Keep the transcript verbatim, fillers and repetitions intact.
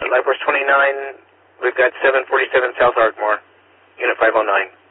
Life Force twenty-nine, we've got seven forty-seven South Ardmore, Unit five oh nine.